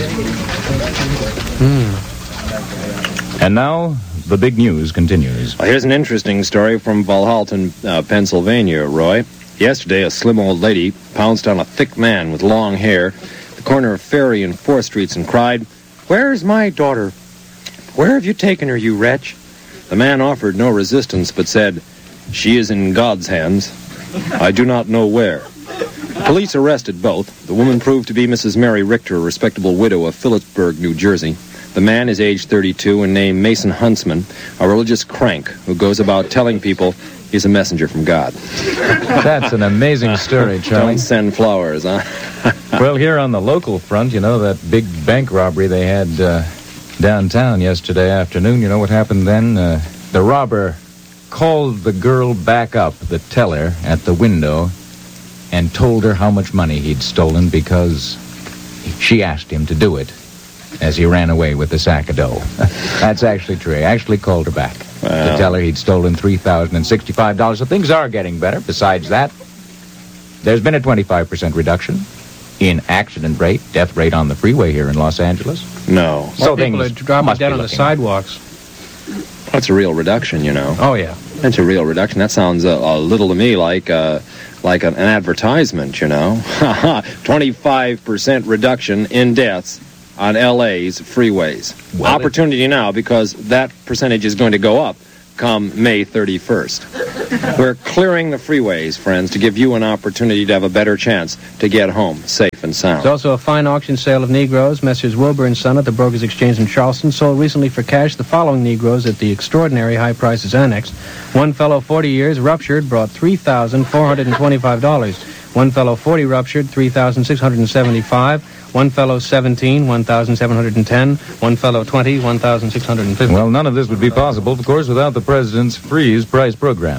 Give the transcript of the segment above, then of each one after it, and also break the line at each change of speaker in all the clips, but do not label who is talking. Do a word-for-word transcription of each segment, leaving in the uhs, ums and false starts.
Hmm. And now, the big news continues.
Well, here's an interesting story from Valhalton, uh, Pennsylvania, Roy. Yesterday, a slim old lady pounced on a thick man with long hair at the corner of Ferry and fourth Streets and cried, "Where's my daughter? Where have you taken her, you wretch?" The man offered no resistance, but said, "She is in God's hands. I do not know where." Police arrested both. The woman proved to be Missus Mary Richter, a respectable widow of Phillipsburg, New Jersey. The man is age thirty-two and named Mason Huntsman, a religious crank who goes about telling people he's a messenger from God.
That's an amazing story, Charlie.
Don't send flowers, huh?
Well, here on the local front, you know, that big bank robbery they had uh, downtown yesterday afternoon, you know what happened then? Uh, the robber called the girl back up, the teller, at the window, and told her how much money he'd stolen because she asked him to do it as he ran away with the sack of dough. That's actually true. He actually called her back
Wow.
to tell her he'd stolen three thousand sixty-five dollars. So things are getting better. Besides that, there's been a twenty-five percent reduction in accident rate, death rate on the freeway here in Los Angeles.
No.
So
people are
things
dropping
must
dead
be
on the
looking
sidewalks.
That's a real reduction, you know.
Oh, yeah.
That's a real reduction. That sounds a, a little to me like uh, like an, an advertisement, you know. twenty-five percent reduction in deaths on L A's freeways.
Well,
Opportunity it... now, because that percentage is going to go up come May thirty-first. We're clearing the freeways, friends, to give you an opportunity to have a better chance to get home safe and sound.
There's also a fine auction sale of Negroes. Messrs. Wilbur and Son at the Brokers Exchange in Charleston sold recently for cash the following Negroes at the extraordinary high prices annexed. One fellow, forty years, ruptured, brought three thousand four hundred twenty-five dollars. One fellow, forty, ruptured, three thousand six hundred seventy-five dollars. One fellow, seventeen, one thousand seven hundred ten dollars. One fellow, twenty, one thousand six hundred fifty dollars.
Well, none of this would be possible, of course, without the President's freeze price program.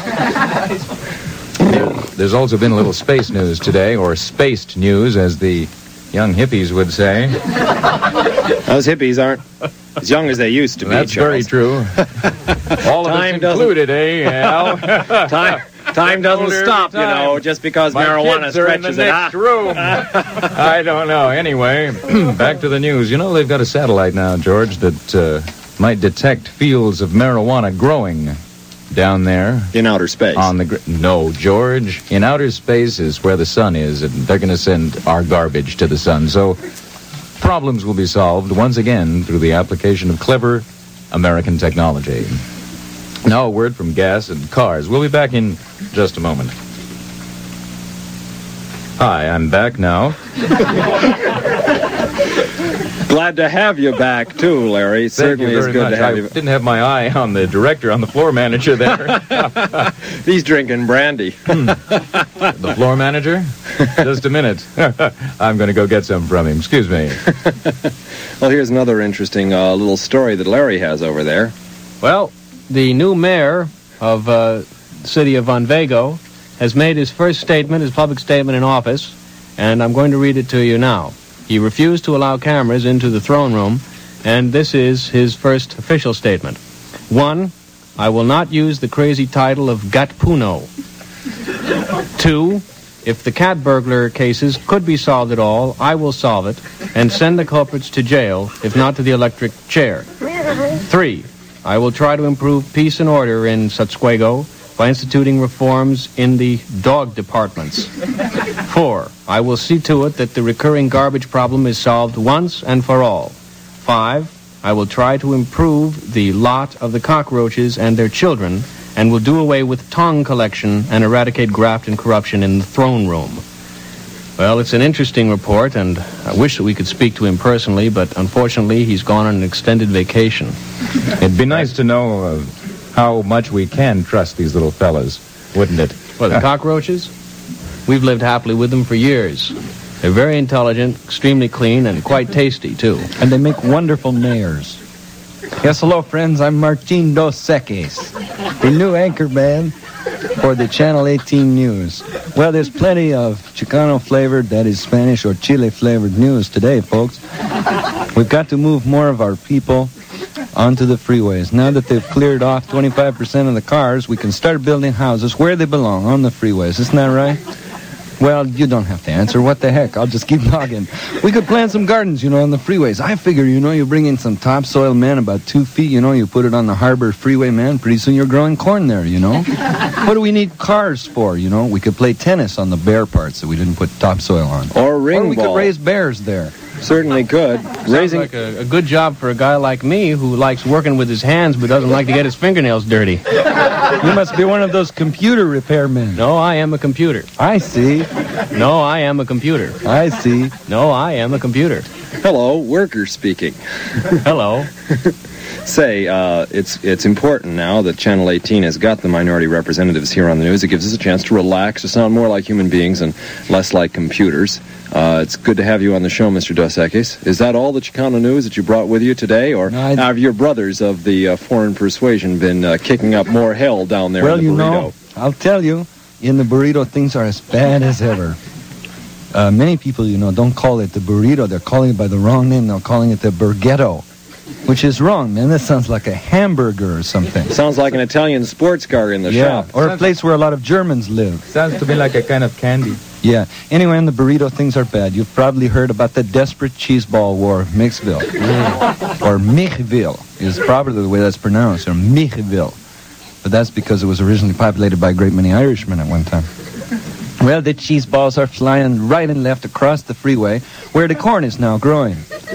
There's also been a little space news today, or spaced news, as the young hippies would say.
Those hippies aren't as young as they used to be,
That's very
Charles.
true. All of
Time
us
doesn't-
included, eh, Al?
Time, time doesn't
Older
stop,
every
you know,
time.
just because
My
marijuana
kids are in the
stretches it
next
out.
room. I don't know. Anyway, back to the news. You know, they've got a satellite now, George, that uh, might detect fields of marijuana growing down there.
In outer space.
On the gr- No, George. In outer space is where the sun is, and they're going to send our garbage to the sun. So problems will be solved once again through the application of clever American technology. Now a word from gas and cars. We'll be back in just a moment. Hi, I'm back now.
Glad to have you back, too, Larry.
Thank
Certainly
you
is
very
good
much.
to have
I
you.
didn't have my eye on the director, on the floor manager there.
He's drinking brandy.
The floor manager? Just a minute. I'm going to go get some from him. Excuse me.
Well, here's another interesting uh, little story that Larry has over there.
Well, the new mayor of uh, the city of Onvego has made his first statement, his public statement in office, and I'm going to read it to you now. He refused to allow cameras into the throne room, and this is his first official statement. One, I will not use the crazy title of Gatpuno. Two, if the cat burglar cases could be solved at all, I will solve it and send the culprits to jail, if not to the electric chair. Three, I will try to improve peace and order in Satsquego by instituting reforms in the dog departments. Four, I will see to it that the recurring garbage problem is solved once and for all. Five, I will try to improve the lot of the cockroaches and their children, and will do away with tongue collection and eradicate graft and corruption in the throne room. Well, it's an interesting report, and I wish that we could speak to him personally, but unfortunately he's gone on an extended vacation.
It'd be nice to know uh, how much we can trust these little fellas, wouldn't it?
Well, the cockroaches? We've lived happily with them for years. They're very intelligent, extremely clean, and quite tasty, too.
And they make wonderful nares. Yes, hello, friends. I'm Martin Dos Equis, the new anchor man for the Channel eighteen News. Well, there's plenty of Chicano-flavored, that is Spanish or Chile-flavored news today, folks. We've got to move more of our people onto the freeways. Now that they've cleared off twenty-five percent of the cars, we can start building houses where they belong, on the freeways. Isn't that right? Well, you don't have to answer. What the heck? I'll just keep talking. We could plant some gardens, you know, on the freeways. I figure, you know, you bring in some topsoil, man, about two feet, you know, you put it on the harbor freeway, man. Pretty soon you're growing corn there, you know. What do we need cars for, you know? We could play tennis on the bare parts that we didn't put topsoil on.
Or ring
Or we
ball.
could raise bears there.
Certainly could.
Sounds
Raising
like a, a good job for a guy like me who likes working with his hands but doesn't like to get his fingernails dirty.
You must be one of those computer repairmen.
No, I am a computer.
I see.
No, I am a computer.
I see.
No, I am a computer.
Hello, worker speaking.
Hello.
Say, uh, it's it's important now that Channel eighteen has got the minority representatives here on the news. It gives us a chance to relax, to sound more like human beings and less like computers. Uh, it's good to have you on the show, Mister Dos Equis. Is that all the Chicano news that you brought with you today, or
No, I-
have your brothers of the uh, foreign persuasion been uh, kicking up more hell down there
Well,
in the
you
burrito?
know, I'll tell you, in the burrito, things are as bad as ever. Uh, many people, you know, don't call it the burrito. They're calling it by the wrong name. They're calling it the burghetto, which is wrong, man. That sounds like a hamburger or something.
Sounds like an Italian sports car in the
Yeah,
shop.
or a place where a lot of Germans live.
Sounds to me like a kind of candy.
Yeah. Anyway, in the burrito, things are bad. You've probably heard about the desperate cheese ball war of Mixville. Or Michville is probably the way that's pronounced, or Michville. But that's because it was originally populated by a great many Irishmen at one time. Well, the cheese balls are flying right and left across the freeway, where the corn is now growing.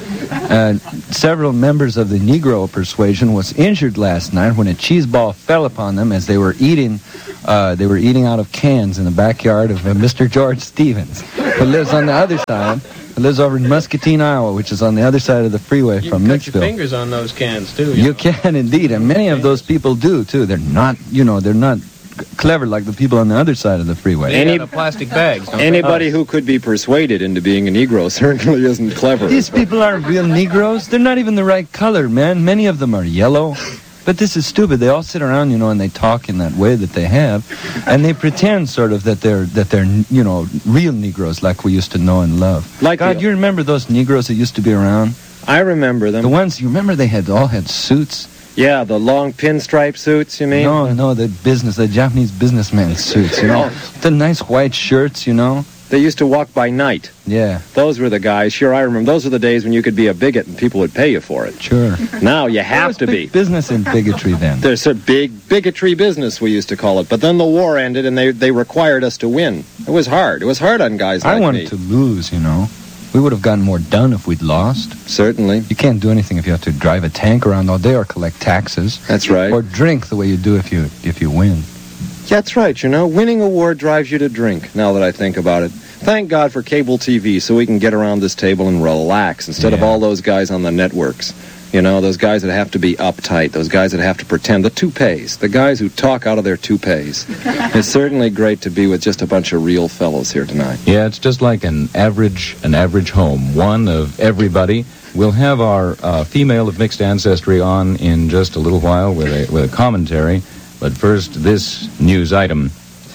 Uh, several members of the Negro persuasion was injured last night when a cheese ball fell upon them as they were eating. Uh, they were eating out of cans in the backyard of uh, Mister George Stevens, who lives on the other side. Who lives over in Muscatine, Iowa, which is on the other side of the freeway
You
from
can cut your
Mixville.
fingers on those cans, too.
You
know.
can indeed, and many of those people do too. They're not, you know, they're not c- clever like the people on the other side of the freeway.
They
Any-
got the plastic bags, don't they?
Anybody who could be persuaded into being a Negro certainly isn't clever.
These people aren't real Negroes. They're not even the right color, man. Many of them are yellow. But this is stupid. They all sit around, you know, and they talk in that way that they have, and they pretend sort of that they're that they're you know real Negroes like we used to know and love.
Like
God,
the-
you remember those Negroes that used to be around?
I remember them.
The ones you remember they had all had suits.
Yeah, the long pinstripe suits, you mean?
No, no, the business, the Japanese businessmen suits, you know, the nice white shirts, you know.
They used to walk by night.
Yeah,
Those were the guys. Sure, I remember. Those were the days when you could be a bigot and people would pay you for it.
sure.
Now you
There
have
was
to
big
be.
business in bigotry then.
There's a big bigotry business, we used to call it. But then the war ended and they, they required us to win. It was hard. It was hard on guys like
I wanted
me.
to lose, you know. We would have gotten more done if we'd lost.
Certainly.
You can't do anything if you have to drive a tank around all day or collect taxes.
That's right.
Or drink the way you do if you if you win.
That's right, you know. Winning a war drives you to drink, now that I think about it. Thank God for cable T V so we can get around this table and relax instead of
Yeah.
all those guys on the networks. You know, those guys that have to be uptight, those guys that have to pretend, the toupees, the guys who talk out of their toupees. It's certainly great to be with just a bunch of real fellows here tonight.
Yeah, it's just like an average an average home, one of everybody. We'll have our uh, female of mixed ancestry on in just a little while with a with a commentary. But first, this news item.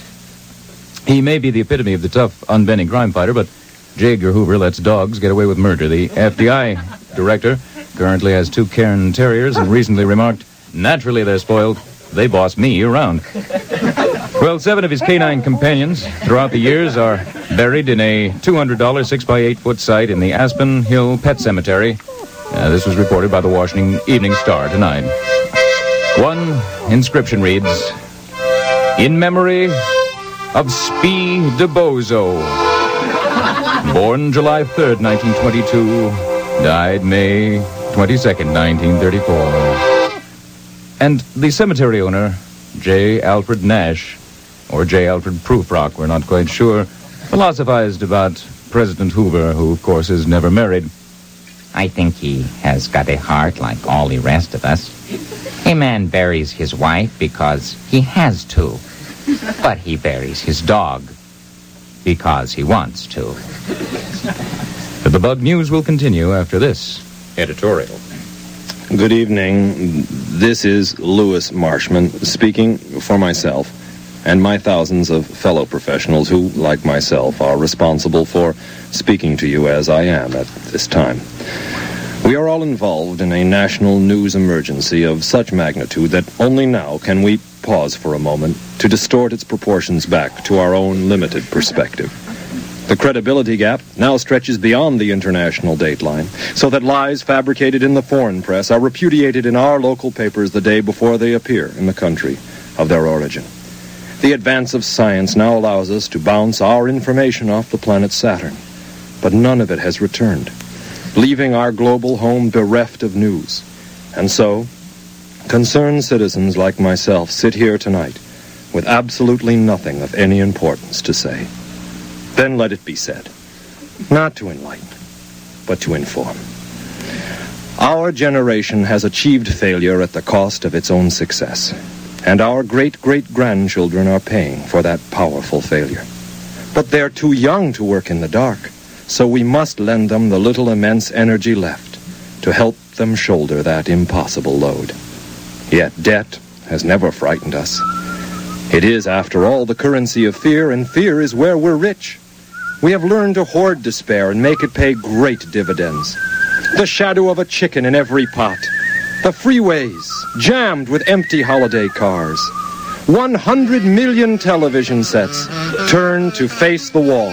He may be the epitome of the tough, unbending crime fighter, but J. Edgar Hoover lets dogs get away with murder. The F B I director currently has two Cairn Terriers and recently remarked, "Naturally, they're spoiled. They boss me around." Well, seven of his canine companions throughout the years are buried in a two hundred dollars six by eight foot site in the Aspen Hill Pet Cemetery. Uh, this was reported by the Washington Evening Star tonight. One inscription reads, "In memory of Spee DeBozo, born July third, nineteen twenty-two, died May twenty-second, nineteen thirty-four." And the cemetery owner, J. Alfred Nash, or J. Alfred Prufrock, we're not quite sure, philosophized about President Hoover, who, of course, is never married.
I think he has got a heart like all the rest of us. A man buries his wife because he has to, but he buries his dog because he wants to.
But the Bug News will continue after this editorial.
Good evening. This is Louis Marshman speaking for myself and my thousands of fellow professionals who, like myself, are responsible for speaking to you as I am at this time. We are all involved in a national news emergency of such magnitude that only now can we pause for a moment to distort its proportions back to our own limited perspective. The credibility gap now stretches beyond the international dateline, so that lies fabricated in the foreign press are repudiated in our local papers the day before they appear in the country of their origin. The advance of science now allows us to bounce our information off the planet Saturn, but none of it has returned, leaving our global home bereft of news. And so, concerned citizens like myself sit here tonight with absolutely nothing of any importance to say. Then let it be said, not to enlighten, but to inform. Our generation has achieved failure at the cost of its own success, and our great-great-grandchildren are paying for that powerful failure. But they're too young to work in the dark, so we must lend them the little immense energy left to help them shoulder that impossible load. Yet debt has never frightened us. It is, after all, the currency of fear, and fear is where we're rich. We have learned to hoard despair and make it pay great dividends. The shadow of a chicken in every pot. The freeways jammed with empty holiday cars. One hundred million television sets turned to face the wall.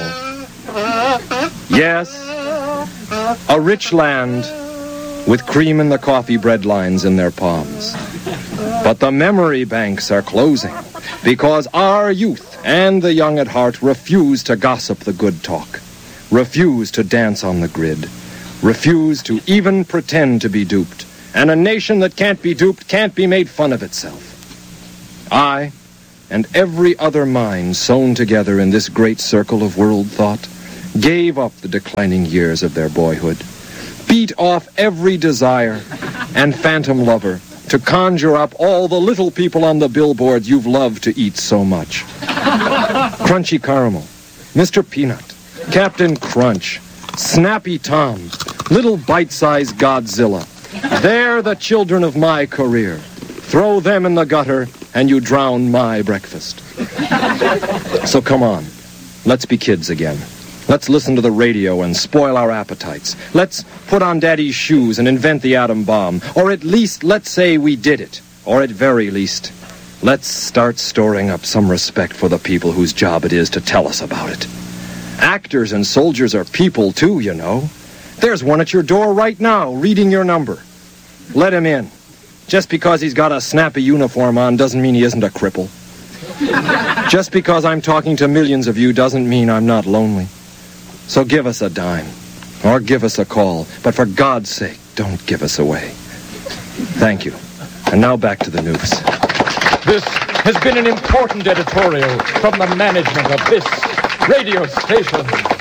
Yes, a rich land with cream in the coffee bread lines in their palms. But the memory banks are closing because our youth and the young at heart refuse to gossip the good talk, refuse to dance on the grid, refuse to even pretend to be duped. And a nation that can't be duped can't be made fun of itself. I, and every other mind sewn together in this great circle of world thought, gave up the declining years of their boyhood, beat off every desire and phantom lover to conjure up all the little people on the billboard you've loved to eat so much. Crunchy Caramel, Mister Peanut, Captain Crunch, Snappy Tom, Little Bite-Sized Godzilla. They're the children of my career. Throw them in the gutter and you drown my breakfast. So come on, let's be kids again. Let's listen to the radio and spoil our appetites. Let's put on Daddy's shoes and invent the atom bomb. Or at least let's say we did it. Or at very least, let's start storing up some respect for the people whose job it is to tell us about it. Actors and soldiers are people too, you know. There's one at your door right now, reading your number. Let him in. Just because he's got a snappy uniform on doesn't mean he isn't a cripple. Just because I'm talking to millions of you doesn't mean I'm not lonely. So give us a dime, or give us a call, but for God's sake, don't give us away. Thank you. And now back to the news.
This has been an important editorial from the management of this radio station.